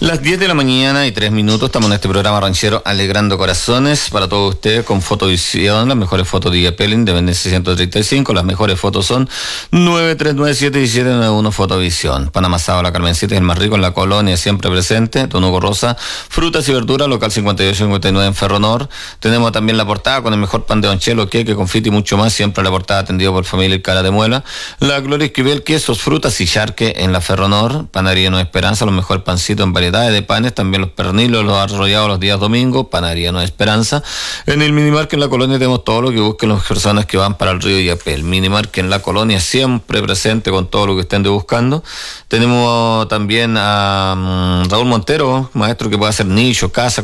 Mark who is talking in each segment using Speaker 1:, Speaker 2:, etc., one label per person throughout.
Speaker 1: Las 10 de la mañana y 3 minutos, estamos en este programa ranchero Alegrando Corazones para todos ustedes con Fotovisión, las mejores fotos de Pelín de Venecia 135, las mejores fotos son 93971791 Fotovisión. Pan amasado La Carmencita es el más rico en la colonia, siempre presente. Don Hugo Rosa, frutas y verduras, local 5859 en Ferronor. Tenemos también la portada con el mejor pan de Don Chelo, queque, confiti y mucho más, siempre la portada atendido por familia El Cara de Muela. La Gloria Esquivel, quesos, frutas y charque en la Ferronor. Panadería Nueva Esperanza, los mejores pancitos en variedades de panes, también los pernilos, los arrollados los días domingos. Panadería Nueva Esperanza. En el Minimarket en la colonia tenemos todo lo que busquen las personas que van para el río Yapel. Minimarket en la colonia siempre presente con todo lo que estén buscando. Tenemos también a Raúl Montero, maestro que puede hacer nicho, casa,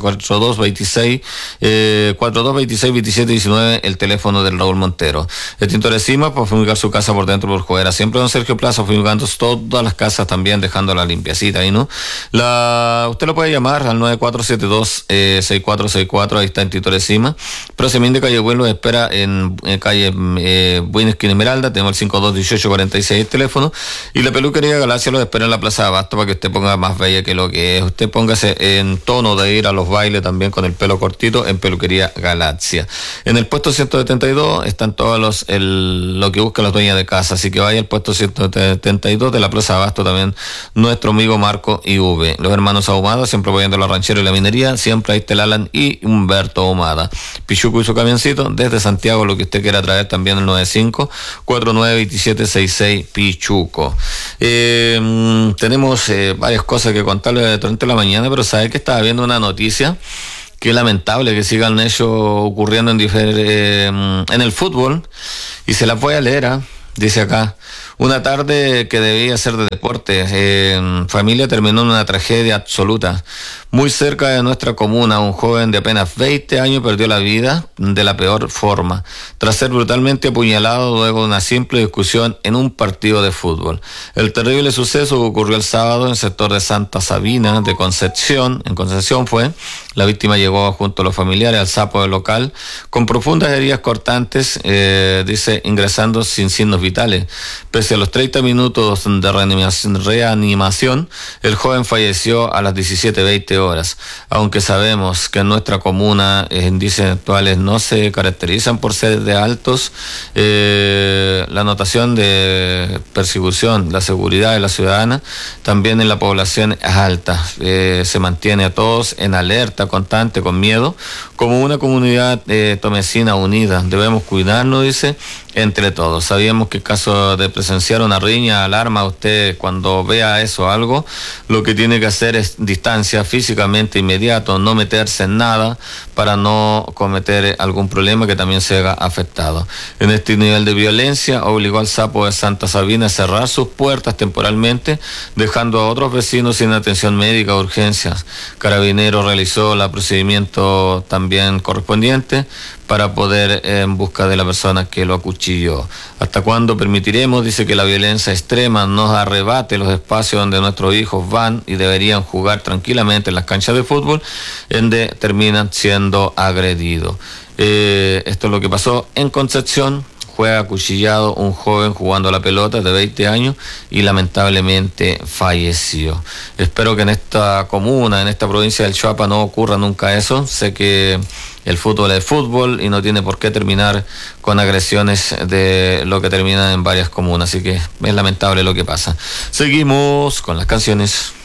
Speaker 1: 4226-2719, el teléfono del Raúl Montero. El Tintor Cima para fumigar su casa por dentro por fuera. Siempre don Sergio Plaza fumigando todas las casas también, dejando la limpiecita ahí, ¿no? Usted lo puede llamar al 9472-6464, ahí está en Tintor Cima. Prosemín de calle Buenos espera en calle Buena Esquina Esmeralda, tenemos el 521846 teléfono. Y la peluquería Galaxia lo espera en la Plaza de Abasto para que usted ponga más bella que lo que es. Usted póngase en tono de ir a los bailes también con el pelo cortito en peluquería Galaxia. En el puesto 172 están todos lo que buscan las dueñas de casa, así que vaya al puesto 172 de la Plaza de Abasto también nuestro amigo Marco IV. Los hermanos Ahumada, siempre apoyando a los rancheros y la minería, siempre ahí está Alan y Humberto Ahumada. Pichuco y su camioncito, desde Santiago, lo que usted quiera traer también el 95-492766 Pichuco. Tenemos varias cosas que contarle durante la mañana, pero sabe que estaba viendo una noticia que es lamentable que sigan hechos ocurriendo en el fútbol, y se la voy a leer, dice acá. Una tarde que debía ser de deporte, familia terminó en una tragedia absoluta. Muy cerca de nuestra comuna, un joven de apenas 20 años perdió la vida de la peor forma, tras ser brutalmente apuñalado luego de una simple discusión en un partido de fútbol. El terrible suceso ocurrió el sábado en el sector de Santa Sabina de Concepción. En Concepción fue. La víctima llegó junto a los familiares al sapo del local con profundas heridas cortantes, dice, ingresando sin signos vitales. Pese a los 30 minutos de reanimación, el joven falleció a las 17:20 horas. Aunque sabemos que en nuestra comuna índices actuales no se caracterizan por ser de altos, la notación de persecución, la seguridad de la ciudadana también en la población es alta. Se mantiene a todos en alerta constante, con miedo, como una comunidad tomecina unida. Debemos cuidarnos, dice, entre todos. Sabíamos que en caso de presenciar una riña, alarma, usted cuando vea eso algo, lo que tiene que hacer es distancia físicamente inmediato, no meterse en nada para no cometer algún problema que también se haga afectado. En este nivel de violencia obligó al sapo de Santa Sabina a cerrar sus puertas temporalmente, dejando a otros vecinos sin atención médica o urgencias. Carabineros realizó el procedimiento también correspondiente para poder en busca de la persona que lo acuchilló. ¿Hasta cuándo permitiremos? Dice que la violencia extrema nos arrebate los espacios donde nuestros hijos van y deberían jugar tranquilamente en las canchas de fútbol, donde terminan siendo agredidos. Esto es lo que pasó en Concepción. Fue acuchillado un joven jugando a la pelota de 20 años y lamentablemente falleció. Espero que en esta comuna, en esta provincia del Choapa, no ocurra nunca eso. Sé que el fútbol es fútbol y no tiene por qué terminar con agresiones de lo que terminan en varias comunas, así que es lamentable lo que pasa. Seguimos con las canciones.